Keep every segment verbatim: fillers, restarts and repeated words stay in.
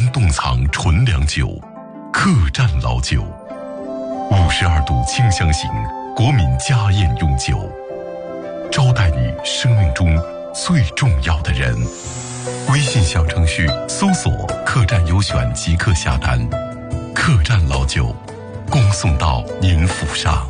冻藏纯粮酒，客栈老酒，五十二度清香型国民家宴用酒，招待你生命中最重要的人。微信小程序搜索客栈优选即刻下单，客栈老酒恭送到您府上。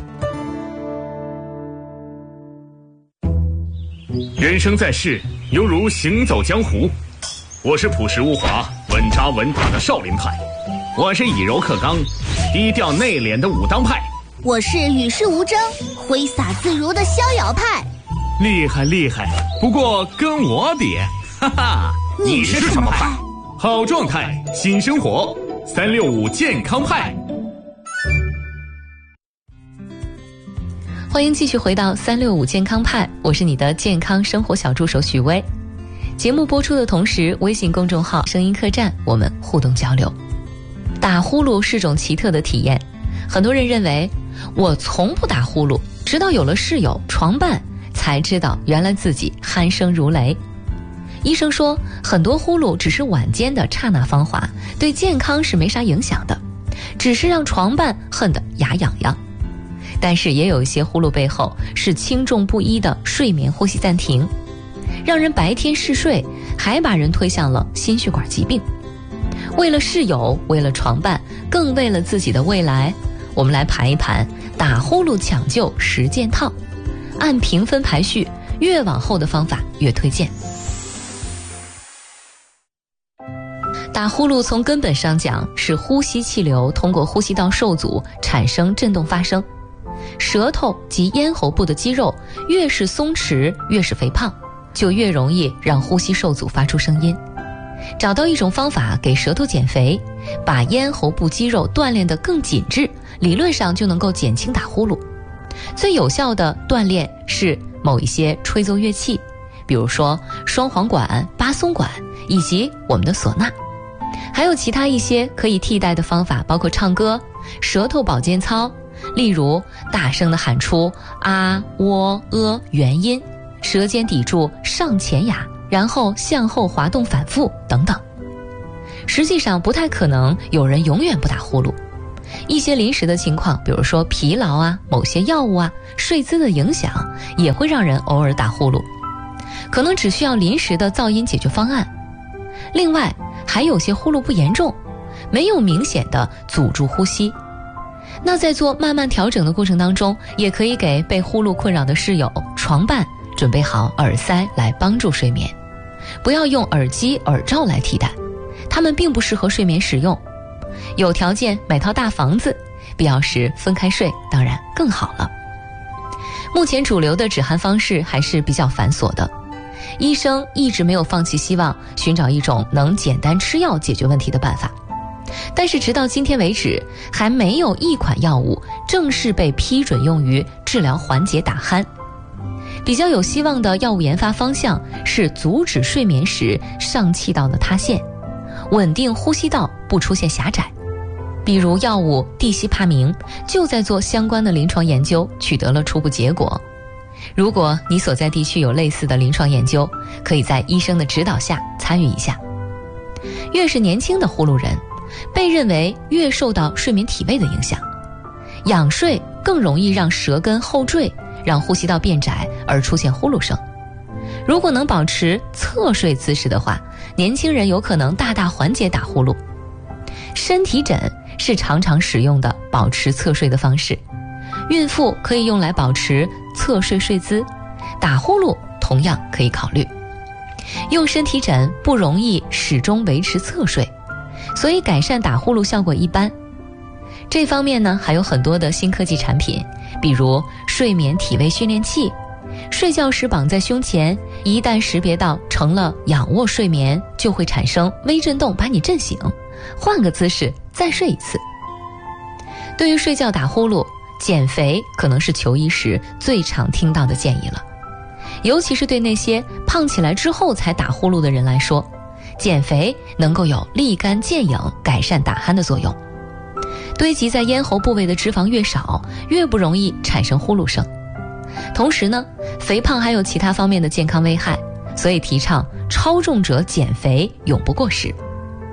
人生在世，犹如行走江湖。我是朴实无华、稳扎稳打的少林派，我是以柔克刚、低调内敛的武当派， 我是与世无争、挥洒自如的逍遥派。 厉害厉害，不过跟我比，哈哈， 你是什么派？ 好状态，新生活，三六五健康派。 欢迎继续回到三六五健康派，我是你的健康生活小助手许巍。节目播出的同时，微信公众号声音客栈我们互动交流。打呼噜是种奇特的体验，很多人认为我从不打呼噜，直到有了室友床伴才知道原来自己鼾声如雷。医生说很多呼噜只是晚间的刹那芳华，对健康是没啥影响的，只是让床伴恨得牙痒痒。但是也有一些呼噜背后是轻重不一的睡眠呼吸暂停，让人白天嗜睡，还把人推向了心血管疾病。为了室友，为了床伴，更为了自己的未来，我们来盘一盘打呼噜抢救十件套，按评分排序，越往后的方法越推荐。打呼噜从根本上讲是呼吸气流通过呼吸道受阻产生震动发生，舌头及咽喉部的肌肉越是松弛越是肥胖，就越容易让呼吸受阻发出声音。找到一种方法给舌头减肥，把咽喉部肌肉锻炼得更紧致，理论上就能够减轻打呼噜。最有效的锻炼是某一些吹奏乐器，比如说双簧管、巴松管以及我们的唢呐。还有其他一些可以替代的方法，包括唱歌、舌头保健操，例如大声地喊出啊、喔、呃元音，舌尖抵住上前牙，然后向后滑动反复等等。实际上不太可能有人永远不打呼噜，一些临时的情况，比如说疲劳啊、某些药物啊、睡姿的影响，也会让人偶尔打呼噜，可能只需要临时的噪音解决方案。另外还有些呼噜不严重，没有明显的阻住呼吸，那在做慢慢调整的过程当中，也可以给被呼噜困扰的室友、床伴准备好耳塞来帮助睡眠，不要用耳机、耳罩来替代，它们并不适合睡眠使用。有条件买套大房子，必要时分开睡，当然更好了。目前主流的止鼾方式还是比较繁琐的，医生一直没有放弃希望寻找一种能简单吃药解决问题的办法，但是直到今天为止，还没有一款药物正式被批准用于治疗缓解打鼾。比较有希望的药物研发方向是阻止睡眠时上气道的塌陷，稳定呼吸道不出现狭窄。比如药物地西帕明就在做相关的临床研究，取得了初步结果。如果你所在地区有类似的临床研究，可以在医生的指导下参与一下。越是年轻的呼噜人，被认为越受到睡眠体位的影响，仰睡更容易让舌根后坠，让呼吸道变窄而出现呼噜声。如果能保持侧睡姿势的话，年轻人有可能大大缓解打呼噜。身体枕是常常使用的保持侧睡的方式，孕妇可以用来保持侧睡睡姿，打呼噜同样可以考虑。用身体枕不容易始终维持侧睡，所以改善打呼噜效果一般。这方面呢，还有很多的新科技产品，比如睡眠体位训练器，睡觉时绑在胸前，一旦识别到成了仰卧睡眠，就会产生微震动把你震醒，换个姿势再睡一次。对于睡觉打呼噜，减肥可能是求医时最常听到的建议了，尤其是对那些胖起来之后才打呼噜的人来说，减肥能够有立竿见影改善打鼾的作用。堆积在咽喉部位的脂肪越少，越不容易产生呼噜声。同时呢，肥胖还有其他方面的健康危害，所以提倡超重者减肥永不过时。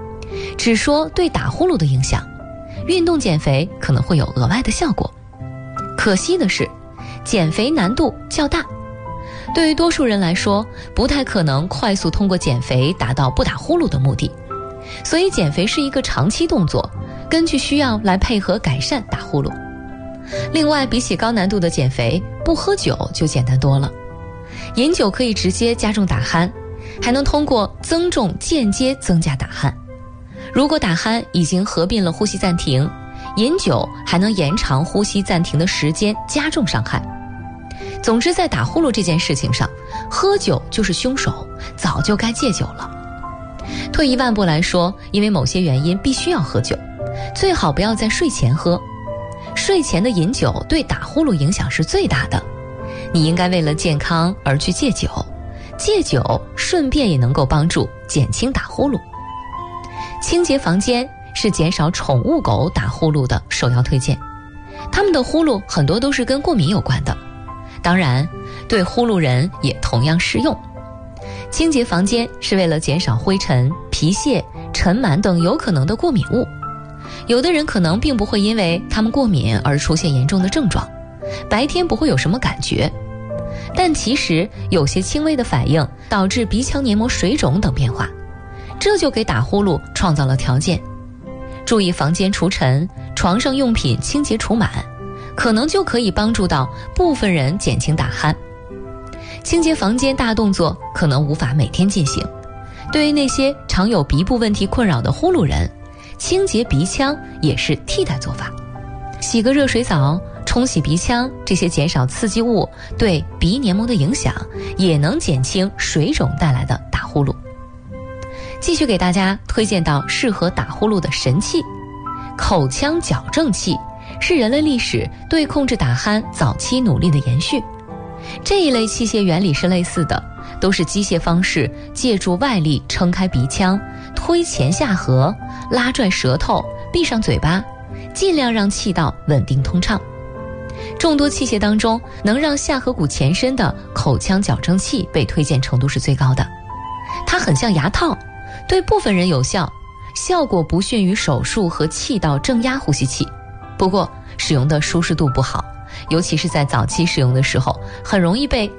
只说对打呼噜的影响，运动减肥可能会有额外的效果。可惜的是，减肥难度较大，对于多数人来说，不太可能快速通过减肥达到不打呼噜的目的。所以减肥是一个长期动作，根据需要来配合改善打呼噜。另外，比起高难度的减肥，不喝酒就简单多了。饮酒可以直接加重打鼾，还能通过增重间接增加打鼾。如果打鼾已经合并了呼吸暂停，饮酒还能延长呼吸暂停的时间，加重伤害。总之，在打呼噜这件事情上，喝酒就是凶手，早就该戒酒了。退一万步来说，因为某些原因必须要喝酒，最好不要在睡前喝。睡前的饮酒对打呼噜影响是最大的，你应该为了健康而去戒酒，戒酒顺便也能够帮助减轻打呼噜。清洁房间是减少宠物狗打呼噜的首要推荐，它们的呼噜很多都是跟过敏有关的，当然对呼噜人也同样适用。清洁房间是为了减少灰尘、皮屑、尘螨等有可能的过敏物。有的人可能并不会因为他们过敏而出现严重的症状，白天不会有什么感觉，但其实有些轻微的反应导致鼻腔黏膜水肿等变化，这就给打呼噜创造了条件。注意房间除尘，床上用品清洁除螨，可能就可以帮助到部分人减轻打鼾。清洁房间大动作可能无法每天进行，对于那些常有鼻部问题困扰的呼噜人，清洁鼻腔也是替代做法。洗个热水澡，冲洗鼻腔，这些减少刺激物对鼻黏膜的影响，也能减轻水肿带来的打呼噜。继续给大家推荐到适合打呼噜的神器——口腔矫正器，是人类历史对控制打鼾早期努力的延续。这一类器械原理是类似的，都是机械方式，借助外力撑开鼻腔，推前下颌，拉拽舌头，闭上嘴巴，尽量让气道稳定通畅。众多器械当中，能让下颌骨前伸的口腔矫正器被推荐程度是最高的。它很像牙套，对部分人有效，效果不逊于手术和气道正压呼吸器。不过使用的舒适度不好，尤其是在早期使用的时候，很容易被